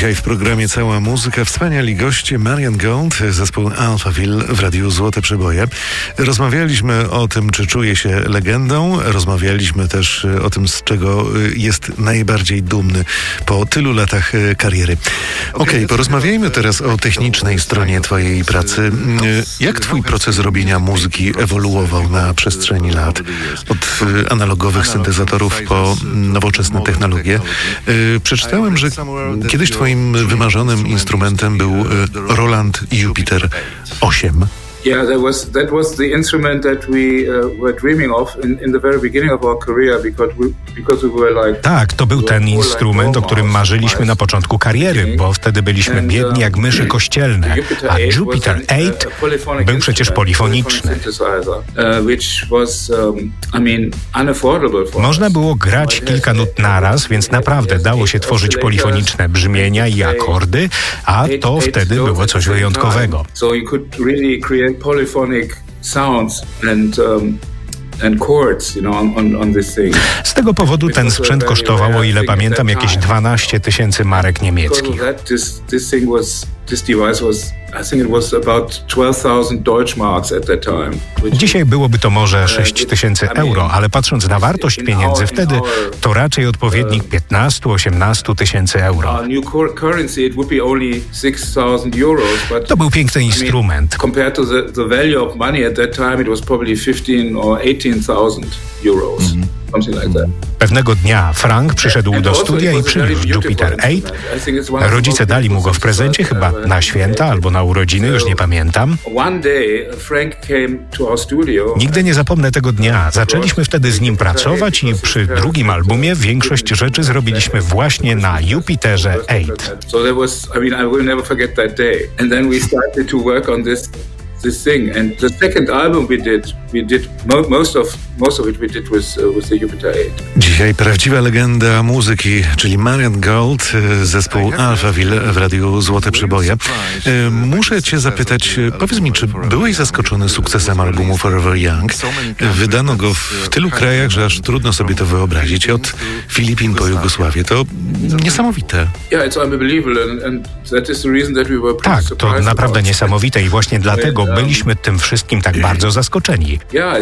Dzisiaj w programie Cała Muzyka wspaniali goście Marian Gold, zespół Alphaville w Radiu Złote Przeboje. Rozmawialiśmy o tym, czy czuje się legendą. Rozmawialiśmy też o tym, z czego jest najbardziej dumny po tylu latach kariery. Okej, porozmawiajmy teraz o technicznej stronie twojej pracy. Jak twój proces robienia muzyki ewoluował na przestrzeni lat? Od analogowych syntezatorów po nowoczesne technologie. Przeczytałem, że kiedyś twoim wymarzonym instrumentem był Roland Jupiter 8. Yeah, that was the instrument that we were dreaming of in the very beginning of our career because we were like. Tak, to był ten instrument, o którym marzyliśmy na początku kariery, bo wtedy byliśmy biedni jak myszy kościelne, a Jupiter 8 był przecież polifoniczny. Można było grać kilka nut naraz, więc naprawdę dało się tworzyć polifoniczne brzmienia i akordy, a to wtedy było coś wyjątkowego. Polyphonic sounds and chords, on this thing. Z tego powodu ten sprzęt kosztował, o ile pamiętam, jakieś 12 000 marek niemieckich. This device was, I think it was about 12,000 Deutschmarks at that time. Dzisiaj byłoby to może 6 000 euro, ale patrząc na wartość pieniędzy wtedy, to raczej odpowiednik 15-18 tysięcy euro. To był piękny instrument. Compared to the value of money at that time, it was probably 15 or 18,000 euros. Pewnego dnia Frank przyszedł do studia i przyniósł Jupiter 8. Rodzice dali mu go w prezencie, chyba na święta albo na urodziny, już nie pamiętam. Nigdy nie zapomnę tego dnia. Zaczęliśmy wtedy z nim pracować i przy drugim albumie większość rzeczy zrobiliśmy właśnie na Jupiterze 8. This thing, and the second album we did most of it we did with the Jupiter 8. Dzisiaj prawdziwa legenda muzyki, czyli Marian Gold, zespół Alphaville w Radiu Złote Przeboje. Muszę cię zapytać, powiedz mi, czy byłeś zaskoczony sukcesem albumu Forever Young? Wydano go w tylu krajach, że aż trudno sobie to wyobrazić. Od Filipin po Jugosławię. To niesamowite. Tak, to naprawdę niesamowite i właśnie dlatego byliśmy tym wszystkim tak bardzo zaskoczeni.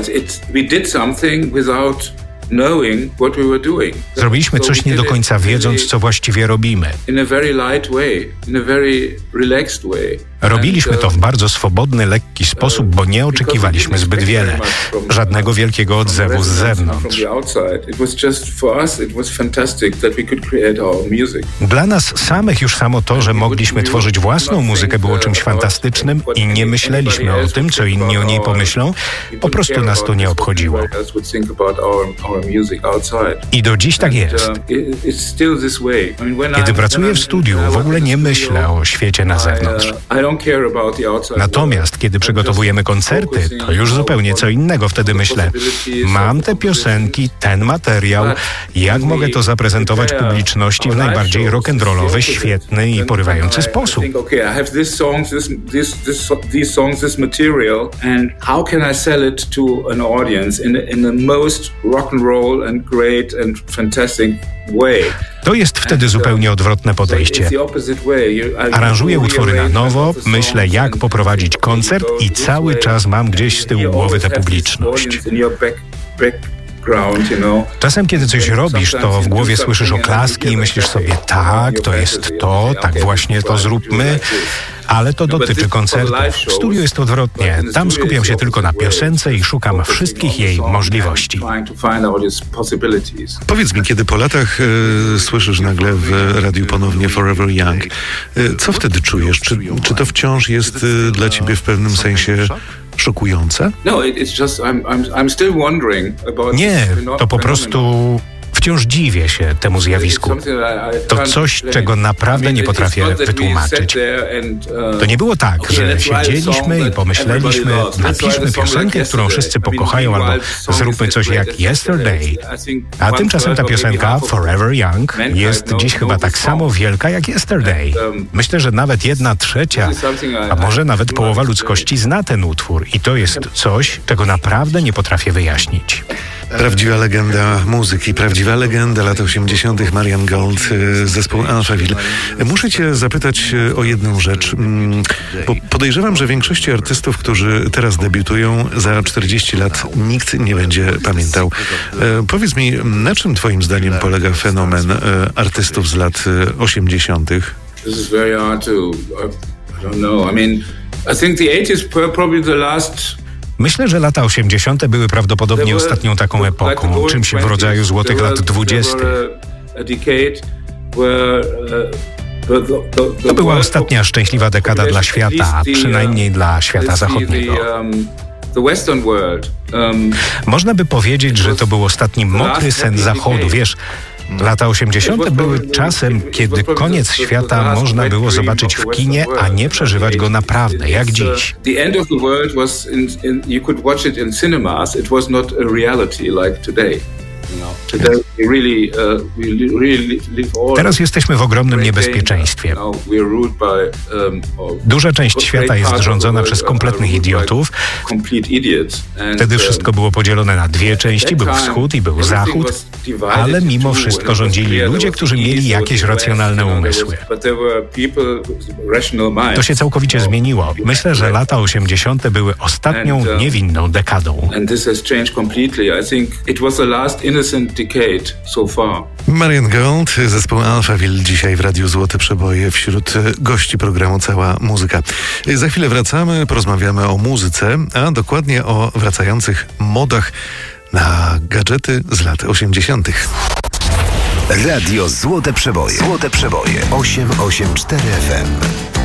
Zrobiliśmy coś nie do końca wiedząc, co właściwie robimy. Robiliśmy to w bardzo swobodny, lekki sposób, bo nie oczekiwaliśmy zbyt wiele. Żadnego wielkiego odzewu z zewnątrz. Dla nas samych już samo to, że mogliśmy tworzyć własną muzykę, było czymś fantastycznym i nie myśleliśmy o tym, co inni o niej pomyślą. Po prostu nas to nie obchodziło. I do dziś tak jest. Kiedy pracuję w studiu, w ogóle nie myślę o świecie na zewnątrz. Natomiast kiedy przygotowujemy koncerty, to już zupełnie co innego. Wtedy myślę, mam te piosenki, ten materiał, jak mogę to zaprezentować publiczności w najbardziej rock'n'rollowy, świetny i porywający sposób. To jest wtedy zupełnie odwrotne podejście. Aranżuję utwory na nowo, myślę, jak poprowadzić koncert i cały czas mam gdzieś z tyłu głowy tę publiczność. Czasem, kiedy coś robisz, to w głowie słyszysz oklaski i myślisz sobie, tak, to jest to, tak właśnie to zróbmy, ale to dotyczy koncertów. W studiu jest odwrotnie. Tam skupiam się tylko na piosence i szukam wszystkich jej możliwości. Powiedz mi, kiedy po latach słyszysz nagle w radiu ponownie Forever Young, co wtedy czujesz? Czy to wciąż jest dla ciebie w pewnym sensie szokujące? Nie, to po prostu wciąż dziwię się temu zjawisku. To coś, czego naprawdę nie potrafię wytłumaczyć. To nie było tak, że siedzieliśmy i pomyśleliśmy, napiszmy piosenkę, którą wszyscy pokochają, albo zróbmy coś jak Yesterday. A tymczasem ta piosenka Forever Young jest dziś chyba tak samo wielka jak Yesterday. Myślę, że nawet 1/3, a może nawet połowa ludzkości zna ten utwór i to jest coś, czego naprawdę nie potrafię wyjaśnić. Prawdziwa legenda muzyki, prawdziwa legenda lat 80. Marian Gold, zespół Alphaville. Muszę cię zapytać o jedną rzecz. Podejrzewam, że większości artystów, którzy teraz debiutują, za 40 lat nikt nie będzie pamiętał. Powiedz mi, na czym twoim zdaniem polega fenomen artystów z lat 80.? This is very hard to, I don't know. I mean, I think the 80s probably the last. Myślę, że lata 80. były prawdopodobnie ostatnią taką epoką, czymś w rodzaju złotych lat 20. To była ostatnia szczęśliwa dekada dla świata, przynajmniej dla świata zachodniego. Można by powiedzieć, że to był ostatni mokry sen Zachodu. Wiesz, lata 80. były czasem, kiedy koniec świata można było zobaczyć w kinie, a nie przeżywać go naprawdę, jak dziś. Teraz jesteśmy w ogromnym niebezpieczeństwie. Duża część świata jest rządzona przez kompletnych idiotów. Wtedy wszystko było podzielone na dwie części, był wschód i był zachód, ale mimo wszystko rządzili ludzie, którzy mieli jakieś racjonalne umysły. To się całkowicie zmieniło. Myślę, że lata 80. były ostatnią niewinną dekadą. Marian Gold, zespół Alphaville, dzisiaj w Radiu Złote Przeboje wśród gości programu Cała Muzyka. Za chwilę wracamy, porozmawiamy o muzyce, a dokładnie o wracających modach na gadżety z lat 80. Radio Złote Przeboje. Złote Przeboje. 884 FM.